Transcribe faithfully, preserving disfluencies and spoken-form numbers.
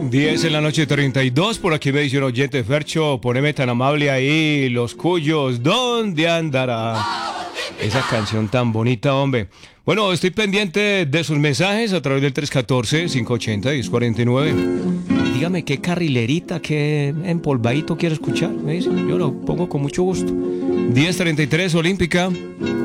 diez en la noche treinta y dos, por aquí me dice un oyente, Fercho, poneme tan amable ahí, Los Cuyos, ¿dónde andará? Esa canción tan bonita, hombre. Bueno, estoy pendiente de sus mensajes a través del tres uno cuatro, cinco ocho cero, uno cero cuatro nueve. Dígame qué carrilerita, qué empolvadito quiere escuchar, me dice. Yo lo pongo con mucho gusto. diez treinta y tres, Olímpica.